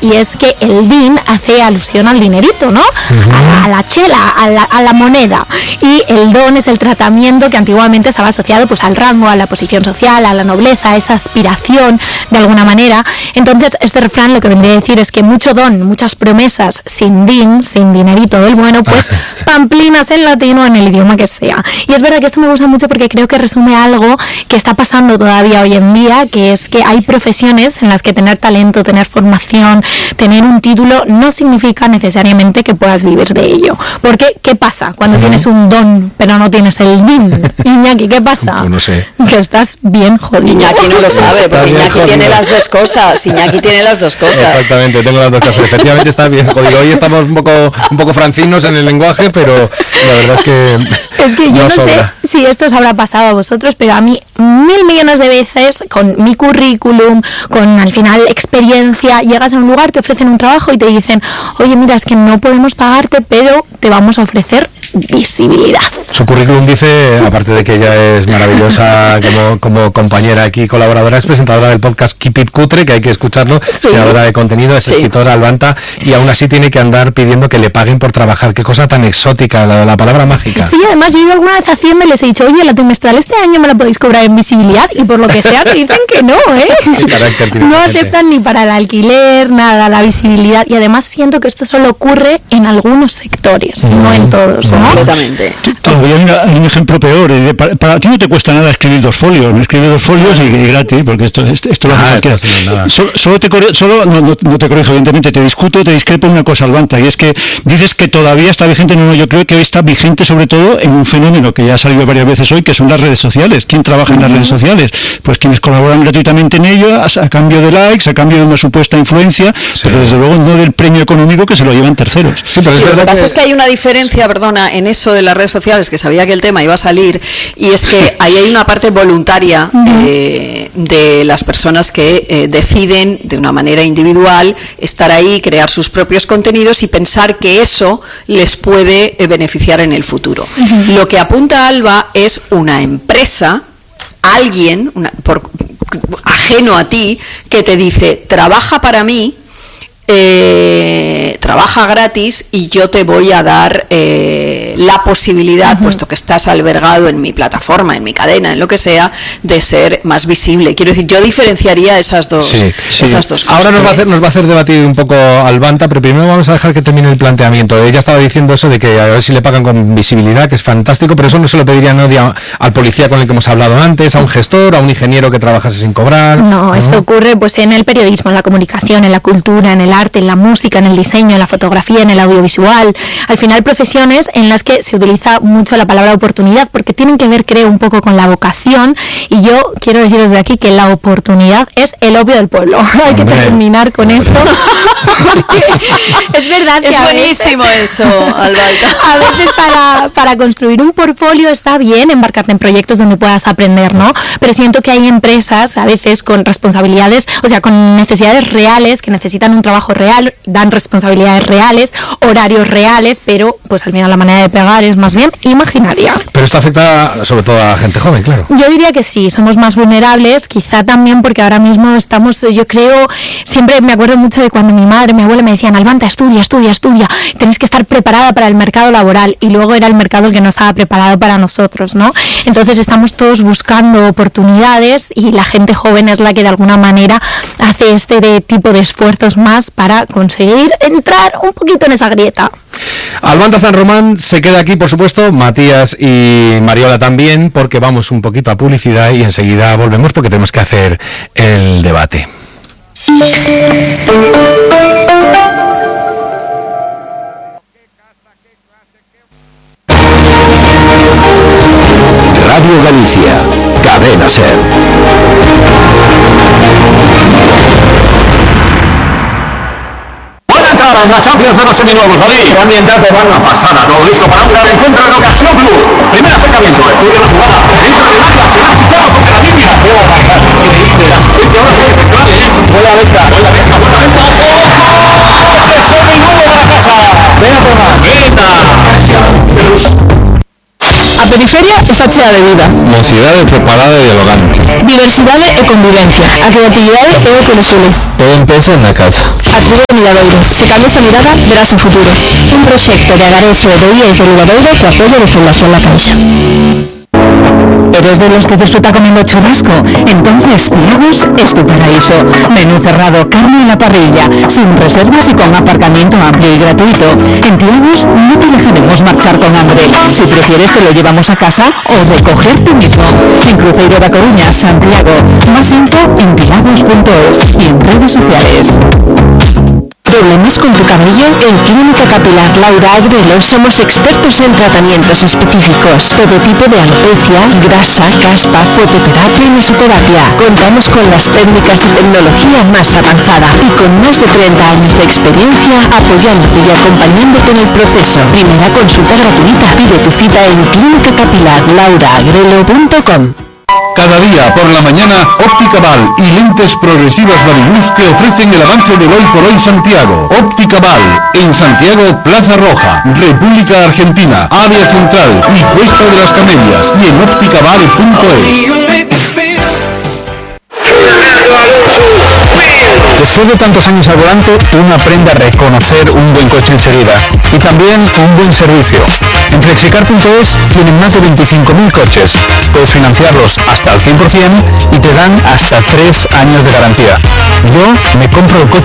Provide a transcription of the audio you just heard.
y es que el DIN hace alusión al dinerito, ¿no? A la chela, a la moneda, y el don es el tratamiento que antiguamente estaba asociado pues al rango, a la posición social, a la nobleza, a esa aspiración de alguna manera. Entonces este refrán lo que vendría a decir es que mucho don, muchas promesas sin DIN, sin dinerito del bueno, pues pamplinas en latín o en el idioma que sea. Y es verdad que esto me gusta mucho porque creo que resume algo que está pasando todavía hoy en día, que es que hay profesiones en las que tener talento, tener formación, tener un título no significa necesariamente que puedas vivir de ello. Porque, ¿qué pasa cuando tienes un don pero no tienes el DIN? Iñaki, ¿qué pasa? Pues no sé. Que estás bien jodido. Iñaki no lo sabe, porque Iñaki tiene las dos cosas. Iñaki tiene las dos cosas. Exactamente, tengo las dos cosas. Efectivamente está bien jodido. Hoy estamos un poco francinos en el lenguaje, pero la verdad es que yo no sé si esto os habrá pasado a vosotros, pero a mí 1000 millones de veces con mi currículum, con al final experiencia, llegas a un lugar, te ofrecen un trabajo y te dicen, oye, mira, es que no podemos pagarte, pero te vamos a ofrecer visibilidad. Su currículum dice, aparte de que ella es maravillosa como compañera aquí, colaboradora, es presentadora del podcast Keep It Cutre, que hay que escucharlo, creadora de contenido, es escritora, Albanta, y aún así tiene que andar pidiendo que le paguen por trabajar. Qué cosa tan exótica, la palabra mágica. Sí, además yo he ido alguna vez a Hacienda y les he dicho, oye, la trimestral este año me la podéis cobrar en visibilidad, y por lo que sea te dicen que no, no aceptan ni para el alquiler, nada, la visibilidad, y además siento que esto solo ocurre en algunos sectores, no en todos, ¿no? Completamente. Todavía hay un ejemplo peor. Para ti no te cuesta nada escribir 2 folios. Me escribe 2 folios y gratis, porque esto lo hace cualquiera. No te corrijo, evidentemente, te discuto, te discrepo una cosa, Albanta, y es que dices que todavía está vigente. No, yo creo que hoy está vigente sobre todo en un fenómeno que ya ha salido varias veces hoy, que son las redes sociales. ¿Quién trabaja en las redes sociales? Pues quienes colaboran gratuitamente en ello, a cambio de likes, a cambio de una supuesta influencia, pero desde luego no del premio económico que se lo llevan terceros. Sí, pero lo que pasa es que hay una diferencia, perdona, en eso de las redes sociales, que sabía que el tema iba a salir, y es que ahí hay una parte voluntaria de las personas que deciden de una manera individual estar ahí, crear sus propios contenidos y pensar que eso les puede beneficiar en el futuro. Lo que apunta Alba es una empresa, alguien ajeno a ti, que te dice, trabaja para mí, trabaja gratis y yo te voy a dar la posibilidad, puesto que estás albergado en mi plataforma, en mi cadena, en lo que sea, de ser más visible. Quiero decir, yo diferenciaría esas dos cosas. Ahora nos va a hacer debatir un poco Albanta, pero primero vamos a dejar que termine el planteamiento. Ella estaba diciendo eso de que a ver si le pagan con visibilidad, que es fantástico, pero eso no se lo pediría nadie al policía con el que hemos hablado antes, a un gestor, a un ingeniero que trabajase sin cobrar. No, esto ocurre pues en el periodismo, en la comunicación, en la cultura, en el arte, en la música, en el diseño, en la fotografía, en el audiovisual. Al final, profesiones en las que se utiliza mucho la palabra oportunidad, porque tienen que ver, creo, un poco con la vocación, y yo quiero decir desde aquí que la oportunidad es el obvio del pueblo. Hay que terminar con esto, porque es verdad que es buenísimo eso, Albalta. A veces para construir un portfolio está bien embarcarte en proyectos donde puedas aprender, ¿no? Pero siento que hay empresas a veces con responsabilidades, o sea, con necesidades reales, que necesitan un trabajo real, dan responsabilidades reales, horarios reales, pero pues al final la manera de pegar es más bien imaginaria. Pero esto afecta sobre todo a la gente joven, claro. Yo diría que sí, somos más vulnerables, quizá también porque ahora mismo estamos, yo creo, siempre me acuerdo mucho de cuando mi madre, mi abuela me decían, Albanta, estudia, tenés que estar preparada para el mercado laboral, y luego era el mercado el que no estaba preparado para nosotros, ¿no? Entonces estamos todos buscando oportunidades, y la gente joven es la que de alguna manera hace este tipo de esfuerzos más para conseguir entrar un poquito en esa grieta. Albanta San Román se queda aquí, por supuesto, Matías y Mariola también, porque vamos un poquito a publicidad y enseguida volvemos porque tenemos que hacer el debate. Radio Galicia, Cadena SER. En la Champions de los seminuevos, David. Qué ambientazo, una pasada, todo listo para un gran encuentro en Ocasión Plus. Primer acercamiento, estudia la jugada, dentro del área, se va chutando sobre la línea. ¡Oh, marcar! Increíble, la secuencia ahora sí que se clave, Buena venta, buena venta. ¡Oh! ¡Es seminuevo para casa! Venga, Tomás. A periferia está chea de vida. Mocidade preparada e dialogante. Diversidade e convivencia. A creatividade é o que nos une. Todo empieza na casa. A tribo Lugadouro. Se cambia esa mirada, verás un futuro. Un proxecto de Agaroso e do IES do Lugadouro co apoio de Fundación La Caixa. ¿Eres de los que disfruta comiendo churrasco? Entonces Tiagos es tu paraíso. Menú cerrado, carne a la parrilla, sin reservas y con aparcamiento amplio y gratuito. En Tiagos no te dejaremos marchar con hambre. Si prefieres te lo llevamos a casa o recoger tú mismo. En Cruzeiro da Coruña, Santiago. Más info en tiagos.es y en redes sociales. ¿Problemas con tu cabello? En Clínica Capilar Laura Agrelo somos expertos en tratamientos específicos. Todo tipo de alopecia, grasa, caspa, fototerapia y mesoterapia. Contamos con las técnicas y tecnología más avanzada y con más de 30 años de experiencia apoyándote y acompañándote en el proceso. Primera consulta gratuita. Pide tu cita en clinicacapilarlauraagrelo.com. Cada día por la mañana, Óptica Val y Lentes Progresivas Variluz te ofrecen el avance del Hoy por Hoy Santiago. Óptica Val, en Santiago, Plaza Roja, República Argentina, Área Central y Cuesta de las Camelias, y en ópticaval.es. Después de tantos años al volante, uno aprende a reconocer un buen coche enseguida y también un buen servicio. En Flexicar.es tienen más de 25.000 coches. Puedes financiarlos hasta el 100% y te dan hasta 3 años de garantía. Yo me compro el coche